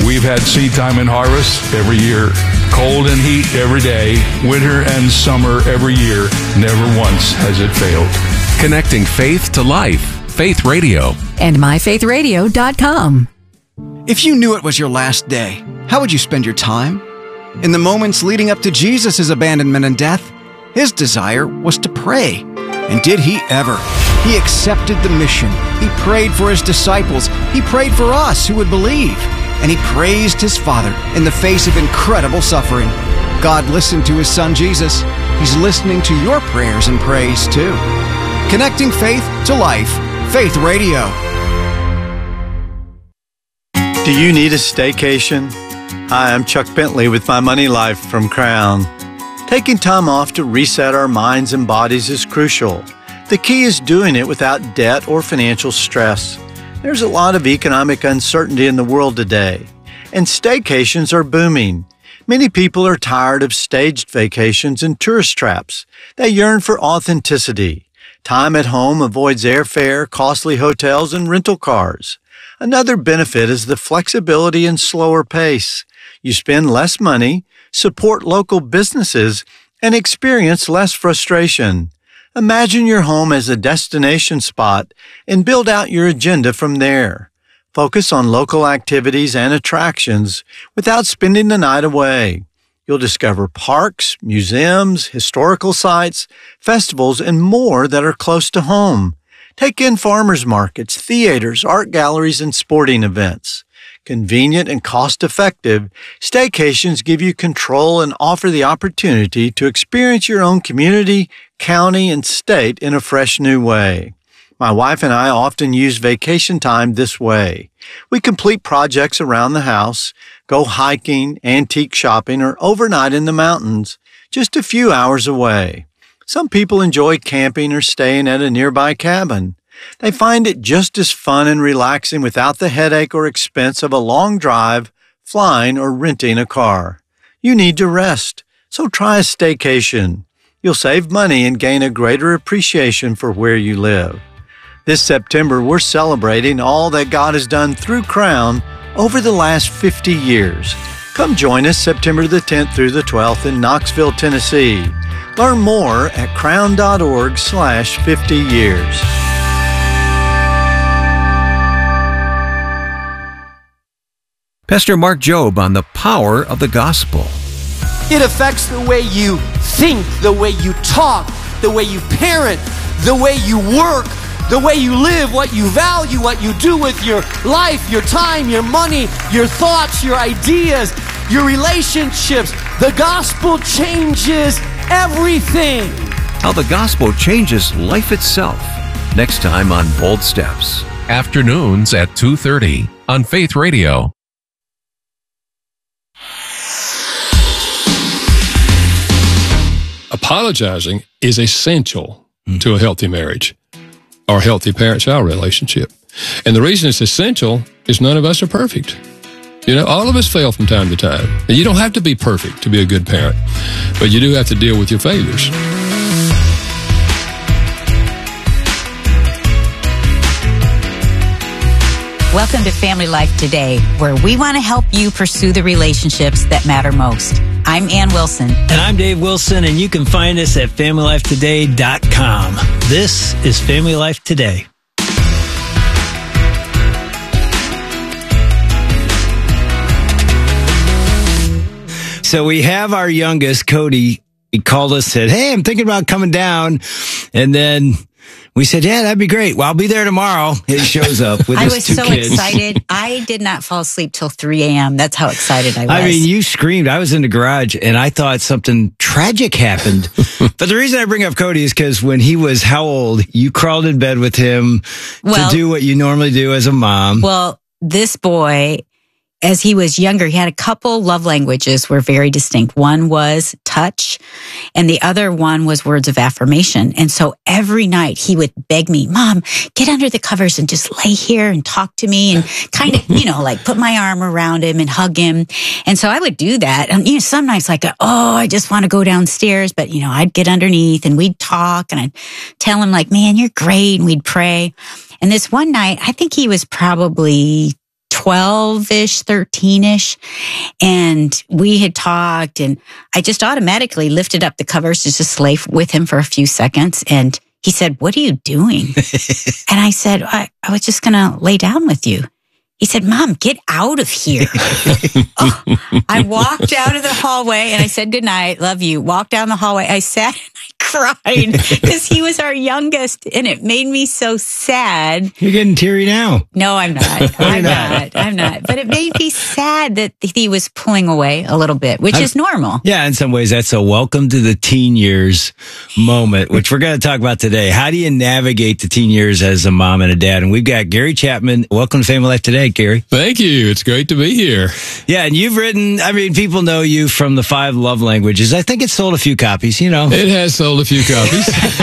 We've had seed time and harvest every year, cold and heat every day, winter and summer every year. Never once has it failed. Connecting faith to life. Faith Radio. And myfaithradio.com. If you knew it was your last day, how would you spend your time? In the moments leading up to Jesus' abandonment and death, his desire was to pray. And did he ever? He accepted the mission. He prayed for his disciples. He prayed for us who would believe. And he praised his Father in the face of incredible suffering. God listened to his Son Jesus. He's listening to your prayers and praise too. Connecting faith to life. Faith Radio. Do you need a staycation? Hi, I'm Chuck Bentley with My Money Life from Crown. Taking time off to reset our minds and bodies is crucial. The key is doing it without debt or financial stress. There's a lot of economic uncertainty in the world today, and staycations are booming. Many people are tired of staged vacations and tourist traps. They yearn for authenticity. Time at home avoids airfare, costly hotels, and rental cars. Another benefit is the flexibility and slower pace. You spend less money, support local businesses, and experience less frustration. Imagine your home as a destination spot and build out your agenda from there. Focus on local activities and attractions without spending the night away. You'll discover parks, museums, historical sites, festivals, and more that are close to home. Take in farmers markets, theaters, art galleries, and sporting events. Convenient and cost-effective, staycations give you control and offer the opportunity to experience your own community, county, and state in a fresh new way. My wife and I often use vacation time this way. We complete projects around the house, go hiking, antique shopping, or overnight in the mountains, just a few hours away. Some people enjoy camping or staying at a nearby cabin. They find it just as fun and relaxing without the headache or expense of a long drive, flying, or renting a car. You need to rest, so try a staycation. You'll save money and gain a greater appreciation for where you live. This September, we're celebrating all that God has done through Crown over the last 50 years. Come join us September the 10th through the 12th in Knoxville, Tennessee. Learn more at crown.org/50 years. Pastor Mark Jobe on the power of the gospel. It affects the way you think, the way you talk, the way you parent, the way you work, the way you live, what you value, what you do with your life, your time, your money, your thoughts, your ideas, your relationships. The gospel changes everything. How the gospel changes life itself. Next time on Bold Steps. Afternoons at 2:30 on Faith Radio. Apologizing is essential to a healthy marriage or healthy parent-child relationship. And the reason it's essential is none of us are perfect. You know, all of us fail from time to time. And you don't have to be perfect to be a good parent, but you do have to deal with your failures. Welcome to Family Life Today, where we want to help you pursue the relationships that matter most. I'm Ann Wilson. And I'm Dave Wilson, and you can find us at FamilyLifeToday.com. This is Family Life Today. So we have our youngest, Cody. He called us, said, "Hey, I'm thinking about coming down." And then we said, "Yeah, that'd be great. Well, I'll be there tomorrow." He shows up with his 2 kids. I was so excited. I did not fall asleep till 3 a.m. That's how excited I was. I mean, you screamed. I was in the garage, and I thought something tragic happened. But the reason I bring up Cody is because when he was how old, you crawled in bed with him to do what you normally do as a mom. Well, this boy, as he was younger, he had a couple love languages were very distinct. One was touch, and the other one was words of affirmation. And so every night he would beg me, "Mom, get under the covers and just lay here and talk to me," and kind of, like put my arm around him and hug him. And so I would do that. And, some nights like, I just want to go downstairs. But, I'd get underneath and we'd talk and I'd tell him like, "Man, you're great." And we'd pray. And this one night, I think he was probably 12-ish, 13-ish. And we had talked, and I just automatically lifted up the covers to just lay with him for a few seconds. And he said, "What are you doing?" And I said, I was just going to lay down with you. He said, "Mom, get out of here." I walked out of the hallway and I said, "Goodnight, love you." Walked down the hallway. I sat and I cried because he was our youngest, and it made me so sad. You're getting teary now. No, I'm not. I'm not. But it made me sad that he was pulling away a little bit, which is normal. Yeah, in some ways, that's a welcome to the teen years moment, which we're going to talk about today. How do you navigate the teen years as a mom and a dad? And we've got Gary Chapman. Welcome to Family Life Today, Gary. Thank you. It's great to be here. Yeah, and you've written, people know you from the 5 Love Languages. I think it's sold a few copies, It has sold a few copies.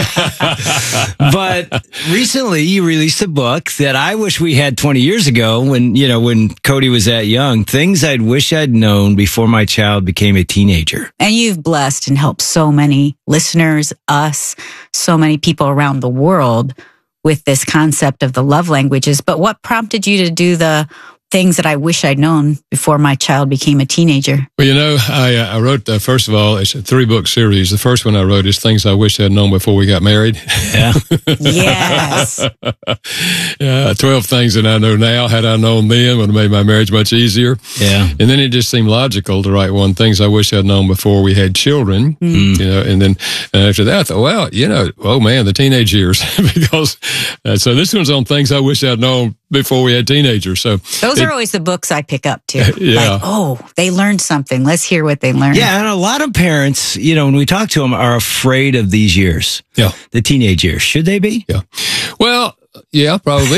But recently you released a book that I wish we had 20 years ago when Cody was that young. Things I'd wish I'd known before my child became a teenager. And you've blessed and helped so many listeners, us, so many people around the world with this concept of the love languages. But what prompted you to do the things that I wish I'd known before my child became a teenager? Well, I wrote, first of all, it's a 3-book series. The first one I wrote is Things I Wish I'd Known Before We Got Married. Yeah. Yes. 12 things that I know now. Had I known then, would have made my marriage much easier. Yeah. And then it just seemed logical to write one, Things I Wish I'd Known Before We Had Children. And then after that, I thought, well, oh man, the teenage years. Because, so this one's on Things I Wish I'd Known Before We Had Teenagers. So those are always the books I pick up too. Yeah. Like, they learned something. Let's hear what they learned. Yeah, and a lot of parents, when we talk to them, are afraid of these years. Yeah. The teenage years. Should they be? Yeah. Well, yeah, probably.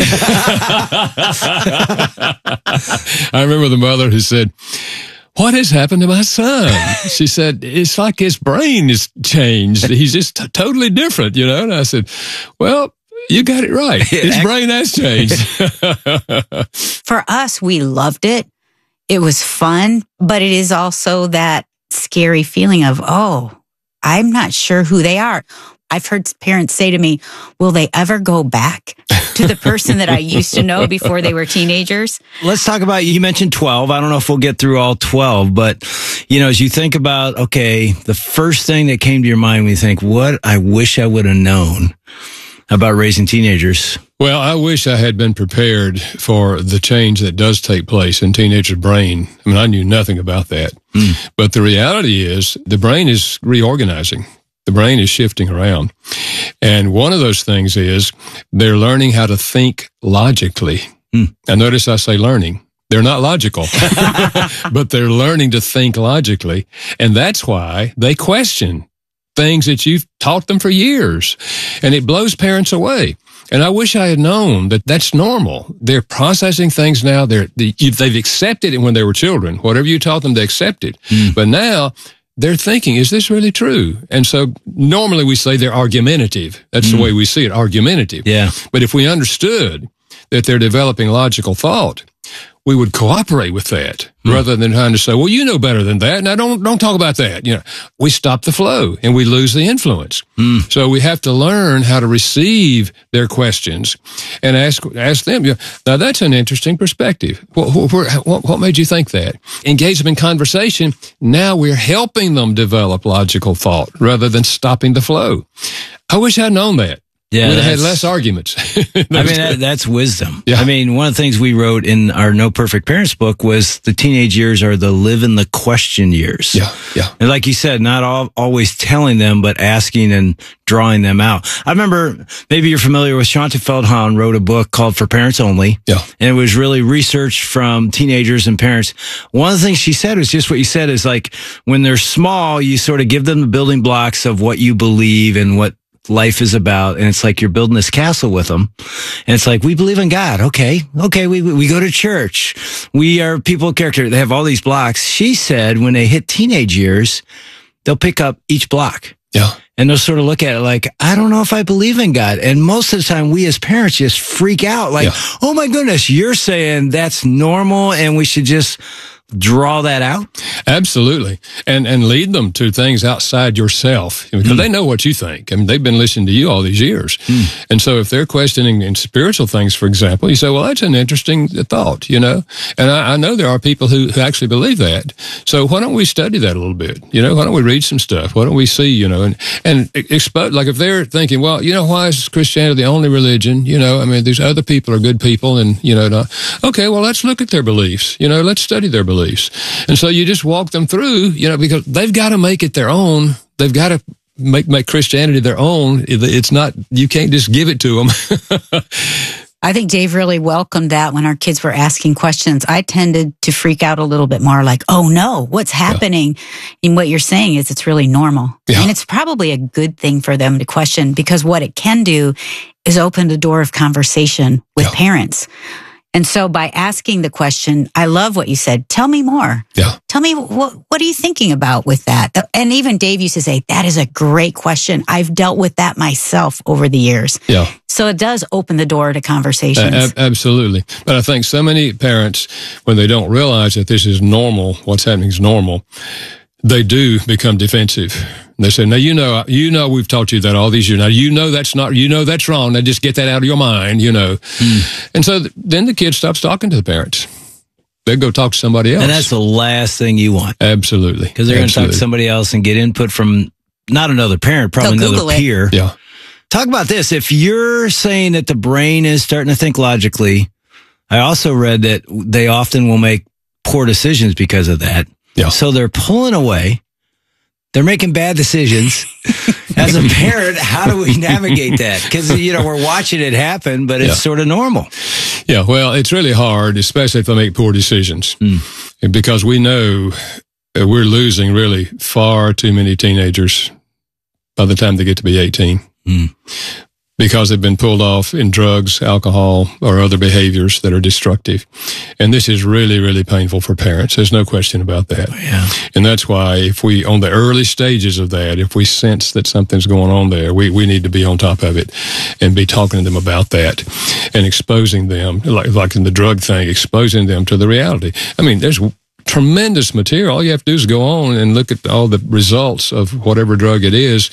I remember the mother who said, "What has happened to my son?" She said, "It's like his brain is changed. He's just totally different, And I said, "Well, you got it right. His brain has changed." For us, we loved it. It was fun, but it is also that scary feeling of, I'm not sure who they are. I've heard parents say to me, "Will they ever go back to the person that I used to know before they were teenagers?" Let's talk about, you mentioned 12. I don't know if we'll get through all 12, but, as you think about, the first thing that came to your mind when you think, what I wish I would have known about raising teenagers. Well, I wish I had been prepared for the change that does take place in teenagers' brain. I knew nothing about that. But the reality is the brain is reorganizing. The brain is shifting around. And one of those things is they're learning how to think logically. Now, notice I say learning. They're not logical, but they're learning to think logically. And that's why they question things that you've taught them for years. And it blows parents away. And I wish I had known that that's normal. They're processing things now. They've accepted it when they were children. Whatever you taught them, they accepted. But now they're thinking, is this really true? And so normally we say they're argumentative. That's the way we see it, argumentative. Yeah. But if we understood that they're developing logical thought, we would cooperate with that rather than trying to say, well, you know better than that. Now, don't talk about that. We stop the flow and we lose the influence. So we have to learn how to receive their questions and ask them. Now, that's an interesting perspective. What made you think that? Engage them in conversation. Now we're helping them develop logical thought rather than stopping the flow. I wish I'd known that. Yeah, we'd have had less arguments. That's wisdom. Yeah. One of the things we wrote in our No Perfect Parents book was the teenage years are the live in the question years. Yeah. And like you said, not always telling them, but asking and drawing them out. I remember, maybe you're familiar with Shaunti Feldhahn wrote a book called For Parents Only. Yeah. And it was really research from teenagers and parents. One of the things she said was just what you said is like, when they're small, you sort of give them the building blocks of what you believe and what life is about, and it's like you're building this castle with them, and it's like, we believe in God. Okay, we go to church. We are people of character. They have all these blocks. She said when they hit teenage years, they'll pick up each block. Yeah. And they'll sort of look at it like, I don't know if I believe in God. And most of the time, we as parents just freak out like, oh my goodness, you're saying that's normal and we should just draw that out? Absolutely. And lead them to things outside yourself, because they know what you think. I mean, they've been listening to you all these years. And so if they're questioning in spiritual things, for example, you say, well, that's an interesting thought, you know. And I know there are people who actually believe that. So why don't we study that a little bit? You know, why don't we read some stuff? Why don't we see, you know, and expose, like if they're thinking, well, you know, why is Christianity the only religion? You know, I mean, these other people are good people and, you know, okay, well, let's look at their beliefs. You know, let's study their beliefs. And so you just walk them through, you know, because they've got to make it their own. They've got to make Christianity their own. It's not, you can't just give it to them. I think Dave really welcomed that when our kids were asking questions. I tended to freak out a little bit more like, oh no, what's happening? And what you're saying is it's really normal. And it's probably a good thing for them to question, because what it can do is open the door of conversation with parents. And so by asking the question, I love what you said. Tell me more. Tell me, what are you thinking about with that? And even Dave used to say, that is a great question. I've dealt with that myself over the years. So it does open the door to conversations. Absolutely. But I think so many parents, when they don't realize that this is normal, what's happening is normal, they do become defensive. They say, now, you know, we've taught you that all these years. Now, you know, that's not, you know, that's wrong. Now just get that out of your mind, you know. And so then the kid stops talking to the parents. They go talk to somebody else. And that's the last thing you want. Absolutely. Because they're going to talk to somebody else and get input from not another parent, probably another peer. Talk about this. If you're saying that the brain is starting to think logically, I also read that they often will make poor decisions because of that. So they're pulling away. They're making bad decisions. As a parent, how do we navigate that? Because, you know, we're watching it happen, but it's sort of normal. Yeah, well, it's really hard, especially if they make poor decisions. Because we know we're losing really far too many teenagers by the time they get to be 18. Because they've been pulled off in drugs, alcohol, or other behaviors that are destructive. And this is really, really painful for parents. There's no question about that. And that's why if we, on the early stages of that, if we sense that something's going on there, we need to be on top of it and be talking to them about that and exposing them, like in the drug thing, exposing them to the reality. I mean, there's tremendous material. All you have to do is go on and look at all the results of whatever drug it is.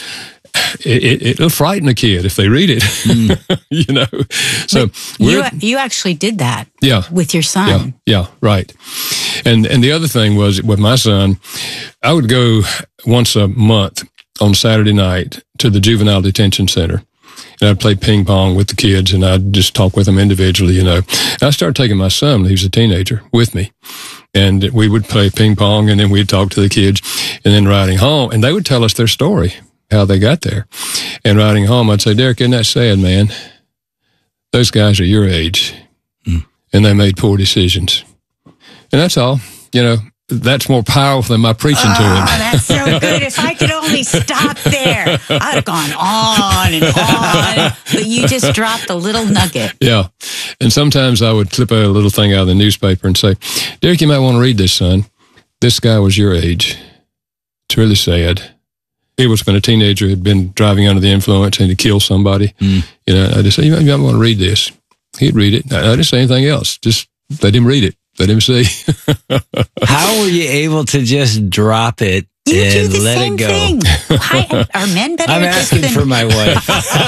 It'll frighten a kid if they read it, you know. So you actually did that, with your son. Yeah, right. And the other thing was with my son, I would go once a month on Saturday night to the juvenile detention center, and I'd play ping pong with the kids, and I'd just talk with them individually, you know. And I started taking my son when he was a teenager with me. And we would play ping pong, and then we'd talk to the kids, and then riding home, and they would tell us their story, how they got there. And riding home, I'd say, Derek, isn't that sad, man? Those guys are your age, and they made poor decisions. And that's all. You know, that's more powerful than my preaching to them. That's so good. If I could only stop there, I'd have gone on and on. But you just dropped a little nugget. Yeah. And sometimes I would clip a little thing out of the newspaper and say, Derek, you might want to read this, son. This guy was your age. It's really sad. He was when a teenager had been driving under the influence and he killed somebody. You know, I just say, you might want to read this. He'd read it. I didn't say anything else. Just let him read it. Let him see. How were you able to just drop it and let it go? Are men better? I'm asking for my wife.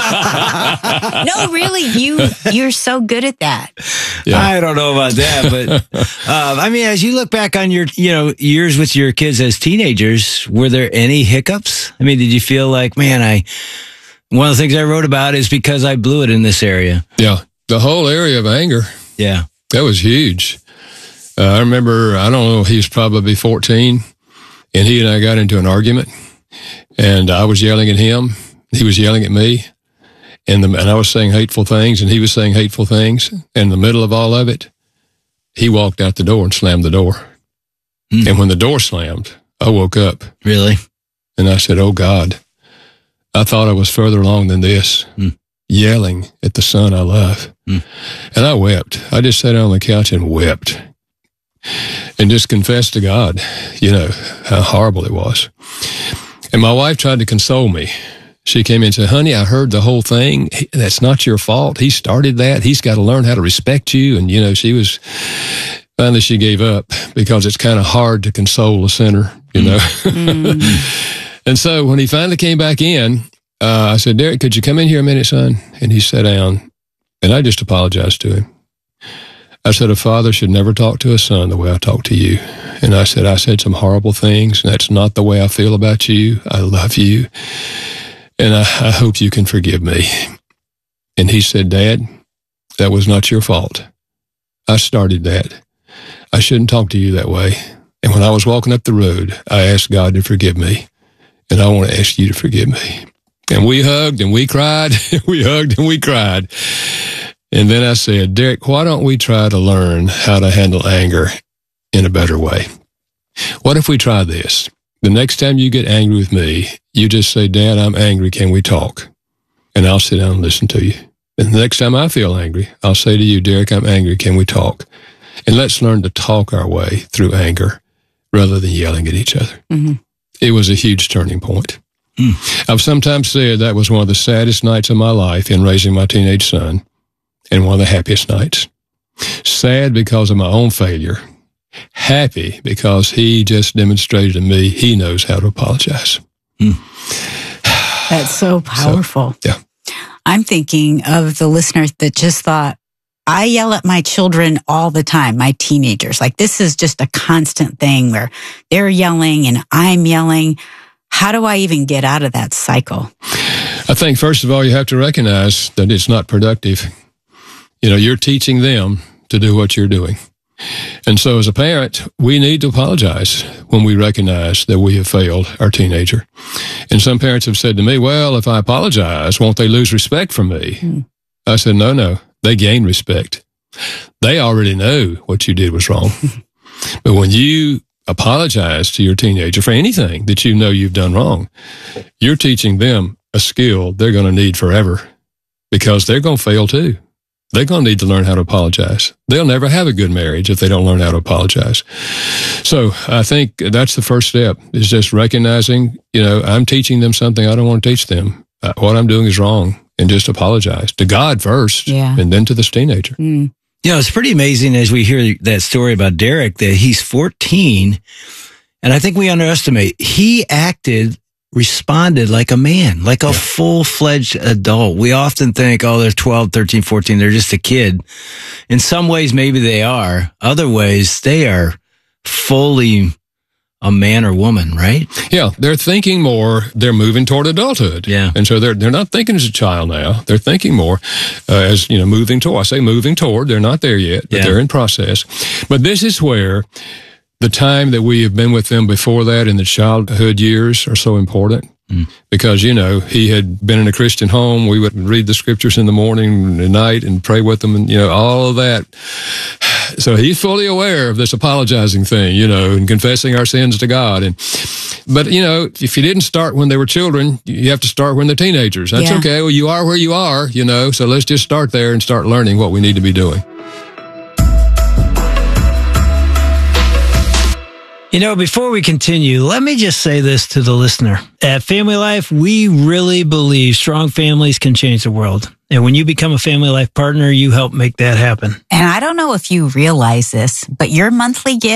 No, really, you're so good at that. I don't know about that, but I mean, as you look back on your years with your kids as teenagers, were there any hiccups? I mean, did you feel like, man, one of the things I wrote about is because I blew it in this area? Yeah, the whole area of anger. Yeah, that was huge. I remember, I don't know, he was probably 14, and he and I got into an argument, and I was yelling at him. He was yelling at me, and I was saying hateful things, and he was saying hateful things. In the middle of all of it, he walked out the door and slammed the door. And when the door slammed, I woke up. Really? And I said, oh, God, I thought I was further along than this, yelling at the son I love. And I wept. I just sat on the couch and wept. And just confessed to God, you know, how horrible it was. And my wife tried to console me. She came in and said, honey, I heard the whole thing. That's not your fault. He started that. He's got to learn how to respect you. And, you know, she was, Finally, she gave up because it's kind of hard to console a sinner, you know. And so when he finally came back in, I said, Derek, could you come in here a minute, son? And he sat down, and I just apologized to him. I said, a father should never talk to a son the way I talk to you. And I said some horrible things, and that's not the way I feel about you. I love you, and I hope you can forgive me. And he said, Dad, that was not your fault. I started that. I shouldn't talk to you that way. And when I was walking up the road, I asked God to forgive me, and I want to ask you to forgive me. And we hugged and we cried. We hugged and we cried. And then I said, Derek, why don't we try to learn how to handle anger in a better way? What if we try this? The next time you get angry with me, you just say, Dad, I'm angry. Can we talk? And I'll sit down and listen to you. And the next time I feel angry, I'll say to you, Derek, I'm angry. Can we talk? And let's learn to talk our way through anger rather than yelling at each other. Mm-hmm. It was a huge turning point. I've sometimes said that was one of the saddest nights of my life in raising my teenage son, and one of the happiest nights. Sad because of my own failure. Happy because he just demonstrated to me he knows how to apologize. That's so powerful. So, yeah. I'm thinking of the listeners that just thought, I yell at my children all the time, my teenagers. Like, this is just a constant thing where they're yelling and I'm yelling. How do I even get out of that cycle? I think, first of all, you have to recognize that it's not productive. You know, you're teaching them to do what you're doing. And so as a parent, we need to apologize when we recognize that we have failed our teenager. And some parents have said to me, well, if I apologize, won't they lose respect for me? I said, no, they gain respect. They already know what you did was wrong. But when you apologize to your teenager for anything that you know you've done wrong, you're teaching them a skill they're going to need forever, because they're going to fail too. They're going to need to learn how to apologize. They'll never have a good marriage if they don't learn how to apologize. So I think that's the first step, is just recognizing, you know, I'm teaching them something I don't want to teach them. What I'm doing is wrong, and just apologize to God first, and then to this teenager. You know, it's pretty amazing as we hear that story about Derek, that he's 14, and I think we underestimate. He responded like a man, like a full-fledged adult. We often think, oh, they're 12, 13, 14, they're just a kid. In some ways, maybe they are. Other ways, they are fully a man or woman, right? Yeah, they're thinking more. They're moving toward adulthood. Yeah. And so they're not thinking as a child now. They're thinking more as, you know, moving toward. I say moving toward. They're not there yet, but they're in process. But this is where the time that we have been with them before that in the childhood years are so important. Because, you know, he had been in a Christian home. We would read the scriptures in the morning and night and pray with them, and, you know, all of that. So he's fully aware of this apologizing thing, you know, and confessing our sins to God. But, you know, if you didn't start when they were children, you have to start when they're teenagers. That's okay. Well, you are where you are, you know, so let's just start there and start learning what we need to be doing. You know, before we continue, let me just say this to the listener. At Family Life, we really believe strong families can change the world. And when you become a Family Life partner, you help make that happen. And I don't know if you realize this, but your monthly gift